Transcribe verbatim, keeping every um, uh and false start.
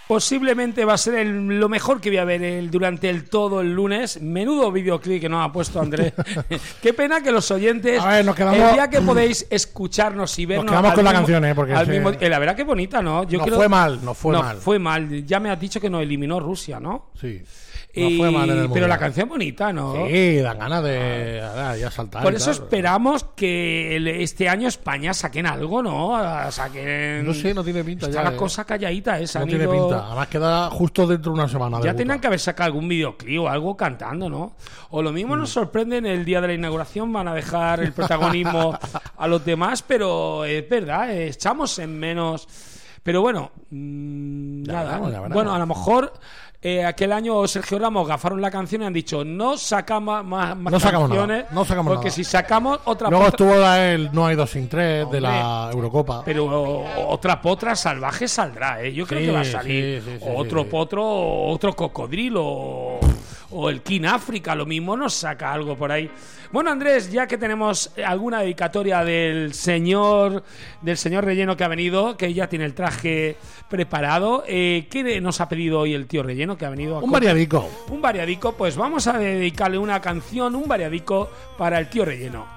posiblemente va a ser el, lo mejor que voy a ver el, durante el todo el lunes. Menudo videoclip que nos ha puesto Andrés. Qué pena que los oyentes, a ver, nos quedamos, el día que podéis escucharnos y vernos, nos quedamos con mismo, la canción, ¿eh? Porque al ese... mismo, eh, la verdad que bonita, ¿no? Yo no creo, fue mal, no fue no, mal. fue mal. Ya me has dicho que nos eliminó Rusia, ¿no? Sí. No y, fue mal en el pero la mundial. canción bonita, ¿no? Sí, dan ganas de ah, ya saltar. Por eso claro. esperamos que el, este año España saquen algo, ¿no? Saquen... No sé, no tiene pinta. Está ya, la eh. cosa calladita esa. No tiene ido... pinta. Además queda justo dentro de una semana. Ya de tenían que haber sacado algún videoclip o algo cantando, ¿no? O lo mismo mm. nos sorprenden el día de la inauguración, van a dejar el protagonismo a los demás, pero es verdad, echamos en menos. Pero bueno, mmm, ya nada. veremos, ya veremos. Bueno, a lo mejor eh, aquel año Sergio Ramos gafaron la canción y han dicho no sacamos más, más no sacamos canciones, nada. No sacamos porque nada. si sacamos otra luego potra... estuvo la, el No hay dos sin tres Hombre, de la Eurocopa. Pero o, otra potra salvaje saldrá, ¿eh? Yo creo sí, que va a salir sí, sí, sí, otro sí. potro, otro cocodrilo o, o el King África, lo mismo nos saca algo por ahí. Bueno, Andrés, ya que tenemos alguna dedicatoria del señor del señor Relleno que ha venido, que ya tiene el traje preparado, eh, ¿qué nos ha pedido hoy el tío Relleno que ha venido? A un variadico. Un variadico, pues vamos a dedicarle una canción, un variadico para el tío Relleno.